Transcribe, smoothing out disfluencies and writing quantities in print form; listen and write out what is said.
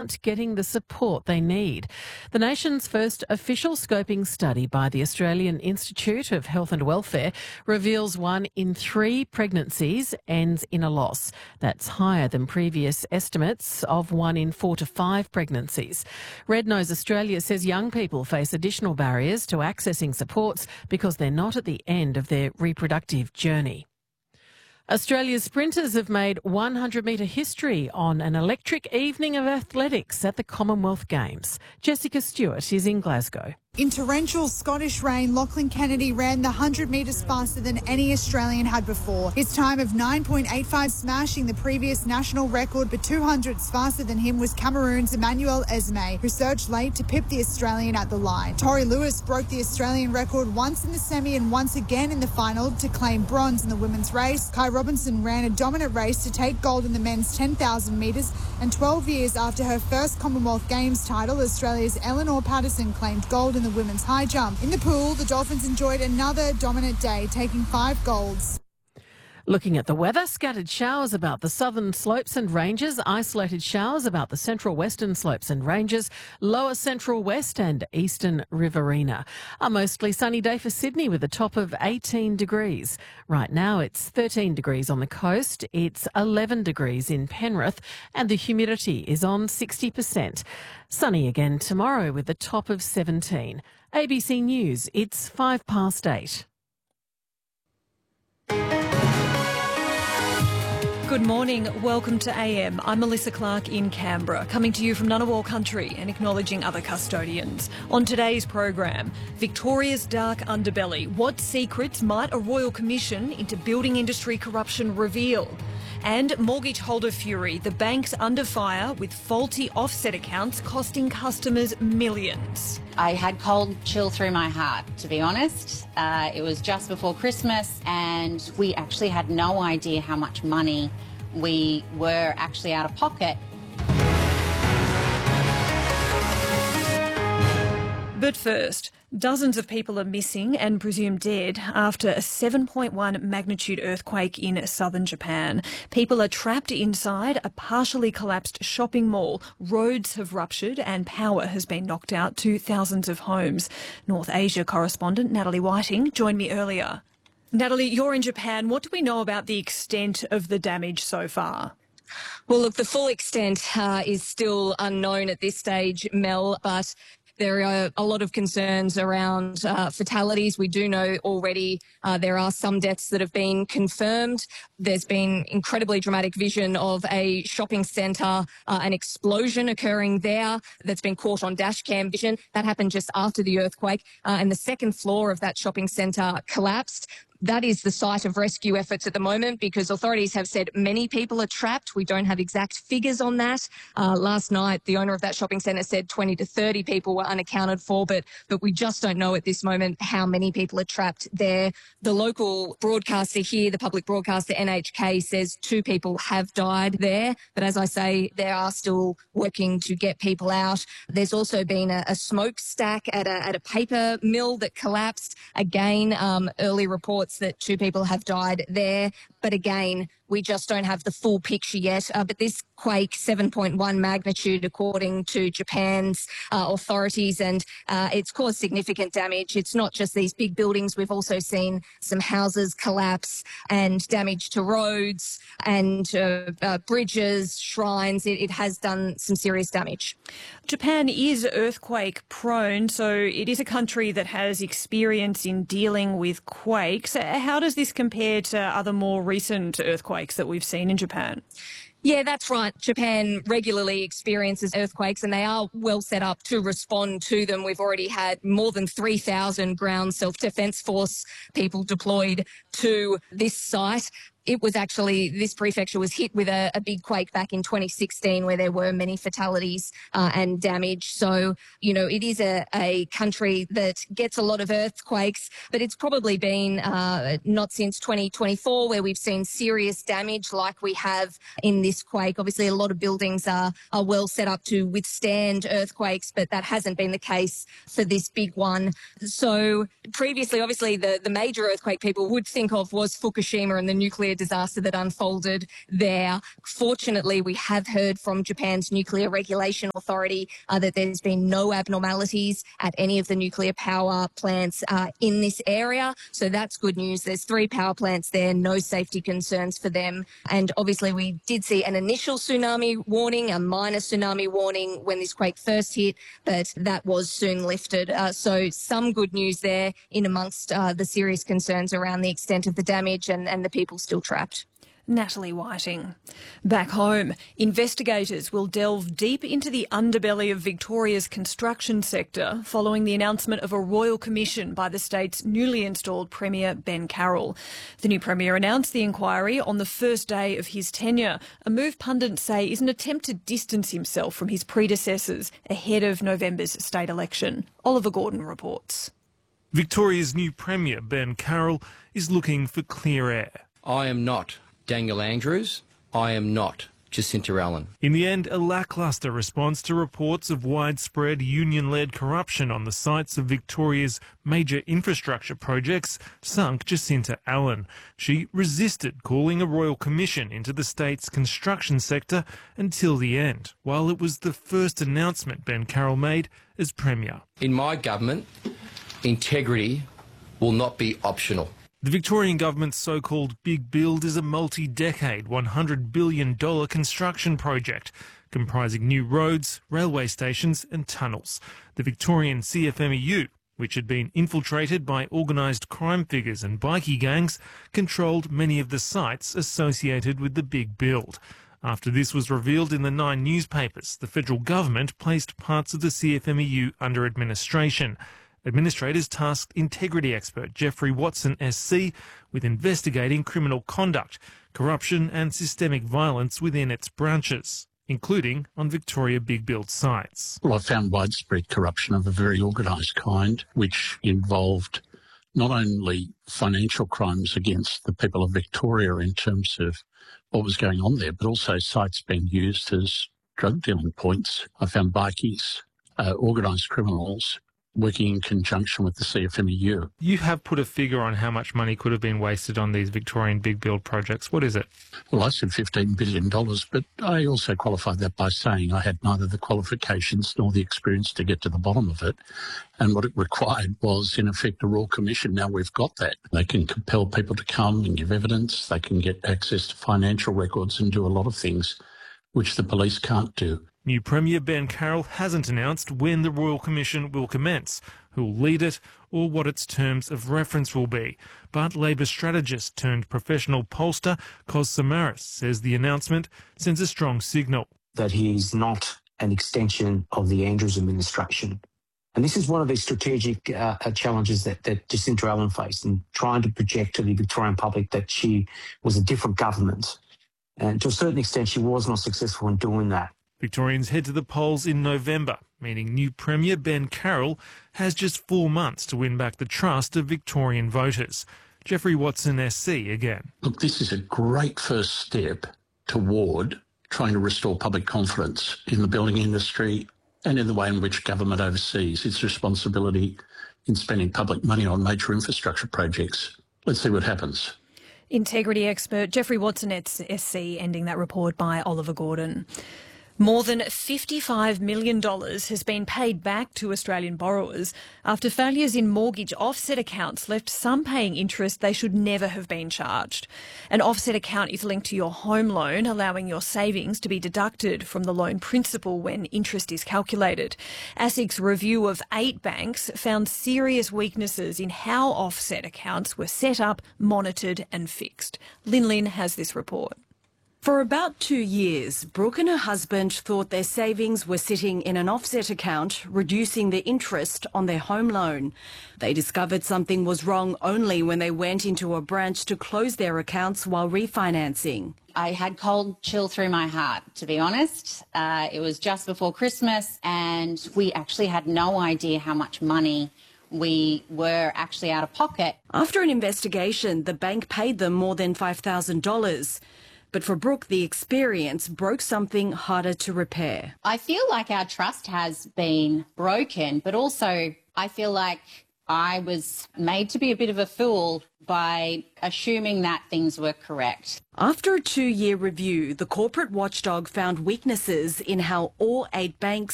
aren't getting the support they need. The nation's first official scoping study by the Australian Institute of Health and Welfare reveals 1 in 3 pregnancies ends in a loss. That's higher than previous estimates of 1 in 4 to 5 pregnancies. Red Nose Australia says young people face additional barriers to accessing supports because they're not at the end of their reproductive journey. Australia's sprinters have made 100-metre history on an electric evening of athletics at the Commonwealth Games. Jessica Stewart is in Glasgow. In torrential Scottish rain, Lachlan Kennedy ran the 100 metres faster than any Australian had before. His time of 9.85 smashing the previous national record, but 200ths faster than him was Cameroon's Emmanuel Esme, who surged late to pip the Australian at the line. Tori Lewis broke the Australian record once in the semi and once again in the final to claim bronze in the women's race. Kai Robinson ran a dominant race to take gold in the men's 10,000 metres, and 12 years after her first Commonwealth Games title, Australia's Eleanor Patterson claimed gold in the women's high jump. In the pool, the Dolphins enjoyed another dominant day, taking 5 golds. Looking at the weather, scattered showers about the southern slopes and ranges, isolated showers about the central western slopes and ranges, lower central west and eastern Riverina. A mostly sunny day for Sydney with a top of 18 degrees. Right now it's 13 degrees on the coast, it's 11 degrees in Penrith and the humidity is on 60%. Sunny again tomorrow with a top of 17. ABC News, it's 8:05. Good morning, welcome to AM. I'm Melissa Clark in Canberra, coming to you from Ngunnawal country and acknowledging other custodians. On today's program, Victoria's dark underbelly. What secrets might a royal commission into building industry corruption reveal? And mortgage holder fury, the bank's under fire with faulty offset accounts costing customers millions. I had cold chill through my heart, to be honest. It was just before Christmas and we actually had no idea how much money we were actually out of pocket. But first, dozens of people are missing and presumed dead after a 7.1 magnitude earthquake in southern Japan. People are trapped inside a partially collapsed shopping mall. Roads have ruptured and power has been knocked out to thousands of homes. North Asia correspondent Natalie Whiting joined me earlier. Natalie, you're in Japan. What do we know about the extent of the damage so far? Well, look, the full extent is still unknown at this stage, Mel, but there are a lot of concerns around fatalities. We do know already there are some deaths that have been confirmed. There's been incredibly dramatic vision of a shopping centre, an explosion occurring there that's been caught on dashcam vision. That happened just after the earthquake, and the second floor of that shopping centre collapsed. That is the site of rescue efforts at the moment because authorities have said many people are trapped. We don't have exact figures on that. Last night, the owner of that shopping centre said 20 to 30 people were unaccounted for, but we just don't know at this moment how many people are trapped there. The local broadcaster here, the public broadcaster NHK, says 2 people have died there. But as I say, they are still working to get people out. There's also been a smokestack at a paper mill that collapsed. Again, early reports that 2 people have died there. But again, we just don't have the full picture yet. But this quake, 7.1 magnitude, according to Japan's authorities, and it's caused significant damage. It's not just these big buildings. We've also seen some houses collapse and damage to roads and bridges, shrines. It has done some serious damage. Japan is earthquake prone, so it is a country that has experience in dealing with quakes. How does this compare to other more recent earthquakes that we've seen in Japan? Yeah, that's right. Japan regularly experiences earthquakes and they are well set up to respond to them. We've already had more than 3,000 ground self-defence force people deployed to this site. It was actually, this prefecture was hit with a big quake back in 2016 where there were many fatalities and damage. So, you know, it is a country that gets a lot of earthquakes, but it's probably been not since 2024 where we've seen serious damage like we have in this quake. Obviously, a lot of buildings are well set up to withstand earthquakes, but that hasn't been the case for this big one. So previously, obviously, the major earthquake people would think of was Fukushima and the nuclear nuclear disaster that unfolded there. Fortunately, we have heard from Japan's Nuclear Regulation Authority that there's been no abnormalities at any of the nuclear power plants in this area. So that's good news. There's 3 power plants there, no safety concerns for them. And obviously we did see an initial tsunami warning, a minor tsunami warning when this quake first hit, but that was soon lifted. So some good news there in amongst the serious concerns around the extent of the damage and the people still trapped. Natalie Whiting. Back home, investigators will delve deep into the underbelly of Victoria's construction sector following the announcement of a royal commission by the state's newly installed Premier Ben Carroll. The new Premier announced the inquiry on the first day of his tenure, a move pundits say is an attempt to distance himself from his predecessors ahead of November's state election. Oliver Gordon reports. Victoria's new Premier, Ben Carroll, is looking for clear air. I am not Daniel Andrews. I am not Jacinta Allen. In the end, a lacklustre response to reports of widespread union-led corruption on the sites of Victoria's major infrastructure projects sunk Jacinta Allen. She resisted calling a royal commission into the state's construction sector until the end, while it was the first announcement Ben Carroll made as Premier. In my government, integrity will not be optional. The Victorian government's so-called Big Build is a multi-decade $100 billion construction project comprising new roads, railway stations and tunnels. The Victorian CFMEU, which had been infiltrated by organised crime figures and bikie gangs, controlled many of the sites associated with the Big Build. After this was revealed in the 9 newspapers, the federal government placed parts of the CFMEU under administration. Administrators tasked integrity expert Geoffrey Watson SC with investigating criminal conduct, corruption and systemic violence within its branches, including on Victoria Big Build sites. Well, I found widespread corruption of a very organised kind, which involved not only financial crimes against the people of Victoria in terms of what was going on there, but also sites being used as drug dealing points. I found bikies, organised criminals, working in conjunction with the CFMEU. You have put a figure on how much money could have been wasted on these Victorian Big Build projects. What is it? Well, I said $15 billion, but I also qualified that by saying I had neither the qualifications nor the experience to get to the bottom of it. And what it required was, in effect, a royal commission. Now we've got that. They can compel people to come and give evidence. They can get access to financial records and do a lot of things which the police can't do. New Premier Ben Carroll hasn't announced when the Royal Commission will commence, who will lead it, or what its terms of reference will be. But Labor strategist turned professional pollster Kos Samaras says the announcement sends a strong signal. That he is not an extension of the Andrews administration. And this is one of the strategic challenges that Jacinta Allen faced in trying to project to the Victorian public that she was a different government. And to a certain extent, she was not successful in doing that. Victorians head to the polls in November, meaning new Premier Ben Carroll has just 4 months to win back the trust of Victorian voters. Geoffrey Watson SC again. Look, this is a great first step toward trying to restore public confidence in the building industry and in the way in which government oversees its responsibility in spending public money on major infrastructure projects. Let's see what happens. Integrity expert Geoffrey Watson SC ending that report by Oliver Gordon. More than $55 million has been paid back to Australian borrowers after failures in mortgage offset accounts left some paying interest they should never have been charged. An offset account is linked to your home loan, allowing your savings to be deducted from the loan principal when interest is calculated. ASIC's review of 8 banks found serious weaknesses in how offset accounts were set up, monitored and fixed. Lin Lin has this report. For about 2 years, Brooke and her husband thought their savings were sitting in an offset account, reducing the interest on their home loan. They discovered something was wrong only when they went into a branch to close their accounts while refinancing. I had cold chill through my heart, to be honest. It was just before Christmas and we actually had no idea how much money we were actually out of pocket. After an investigation, the bank paid them more than $5,000. But for Brooke, the experience broke something harder to repair. I feel like our trust has been broken, but also I feel like I was made to be a bit of a fool by assuming that things were correct. After a 2-year review, the corporate watchdog found weaknesses in how all 8 banks